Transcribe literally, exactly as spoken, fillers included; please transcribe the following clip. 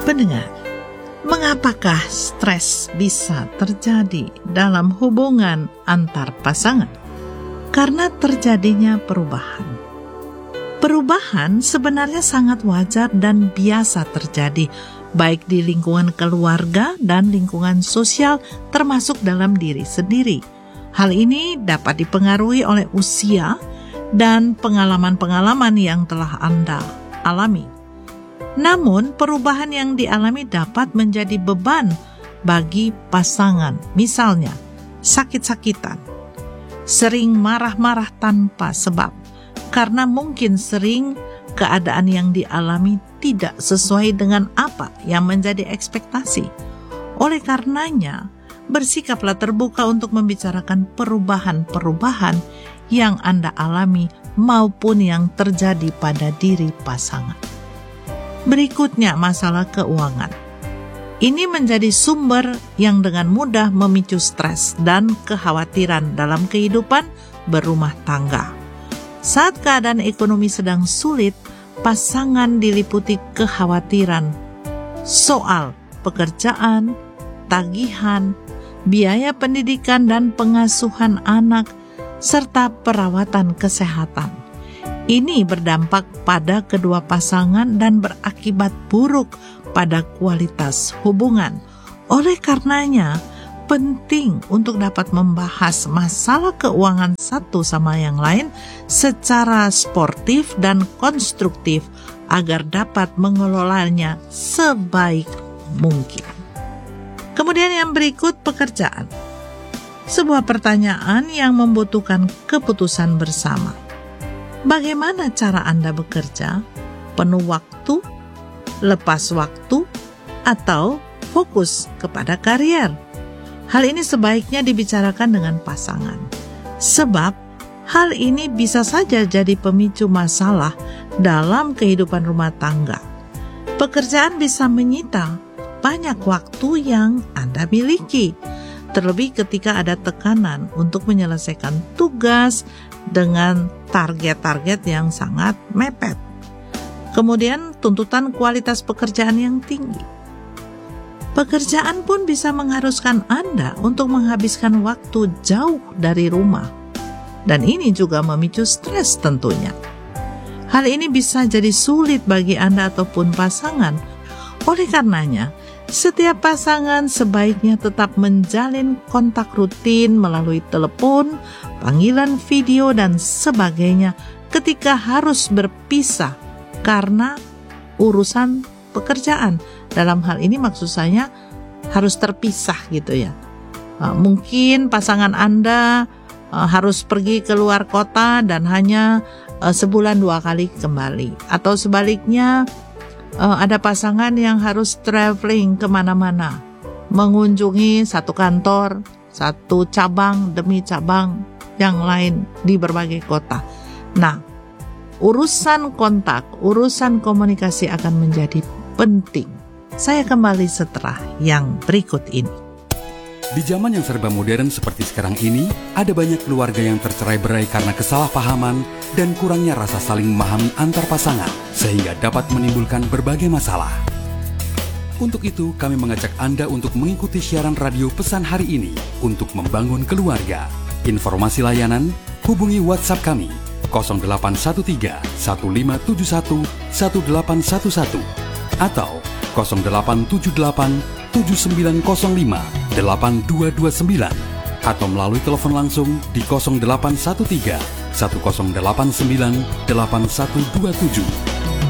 Pendengar, mengapakah stres bisa terjadi dalam hubungan antar pasangan? Karena terjadinya perubahan. Perubahan sebenarnya sangat wajar dan biasa terjadi, baik di lingkungan keluarga dan lingkungan sosial, termasuk dalam diri sendiri. Hal ini dapat dipengaruhi oleh usia dan pengalaman-pengalaman yang telah Anda alami. Namun, perubahan yang dialami dapat menjadi beban bagi pasangan. Misalnya, sakit-sakitan, sering marah-marah tanpa sebab, karena mungkin sering keadaan yang dialami tidak sesuai dengan apa yang menjadi ekspektasi. Oleh karenanya, bersikaplah terbuka untuk membicarakan perubahan-perubahan yang Anda alami maupun yang terjadi pada diri pasangan. Berikutnya, masalah keuangan. Ini menjadi sumber yang dengan mudah memicu stres dan kekhawatiran dalam kehidupan berumah tangga. Saat keadaan ekonomi sedang sulit, pasangan diliputi kekhawatiran soal pekerjaan, tagihan, biaya pendidikan dan pengasuhan anak, serta perawatan kesehatan. Ini berdampak pada kedua pasangan dan berakibat buruk pada kualitas hubungan. Oleh karenanya, penting untuk dapat membahas masalah keuangan satu sama yang lain secara sportif dan konstruktif agar dapat mengelolanya sebaik mungkin. Kemudian yang berikut, pekerjaan. Sebuah pertanyaan yang membutuhkan keputusan bersama. Bagaimana cara Anda bekerja? Penuh waktu, lepas waktu, atau fokus kepada karier? Hal ini sebaiknya dibicarakan dengan pasangan. Sebab hal ini bisa saja jadi pemicu masalah dalam kehidupan rumah tangga. Pekerjaan bisa menyita banyak waktu yang Anda miliki, terlebih ketika ada tekanan untuk menyelesaikan tugas dengan target-target yang sangat mepet. Kemudian tuntutan kualitas pekerjaan yang tinggi. Pekerjaan pun bisa mengharuskan Anda untuk menghabiskan waktu jauh dari rumah. Dan ini juga memicu stres tentunya. Hal ini bisa jadi sulit bagi Anda ataupun pasangan. Oleh karenanya, setiap pasangan sebaiknya tetap menjalin kontak rutin melalui telepon, panggilan video, dan sebagainya ketika harus berpisah karena urusan pekerjaan. Dalam hal ini maksud saya harus terpisah gitu ya. Mungkin pasangan Anda harus pergi ke luar kota dan hanya sebulan dua kali kembali. Atau sebaliknya, ada pasangan yang harus traveling kemana-mana, mengunjungi satu kantor, satu cabang demi cabang yang lain di berbagai kota. Nah, urusan kontak, urusan komunikasi akan menjadi penting. Saya kembali setelah yang berikut ini. Di zaman yang serba modern seperti sekarang ini, ada banyak keluarga yang tercerai-berai karena kesalahpahaman dan kurangnya rasa saling memahami antar pasangan, sehingga dapat menimbulkan berbagai masalah. Untuk itu, kami mengajak Anda untuk mengikuti siaran radio pesan hari ini untuk membangun keluarga. Informasi layanan, hubungi WhatsApp kami nol delapan satu tiga satu lima tujuh satu satu delapan satu satu atau nol delapan tujuh delapan tujuh sembilan nol lima delapan dua dua sembilan atau melalui telepon langsung di nol delapan satu tiga satu nol delapan sembilan delapan satu dua tujuh.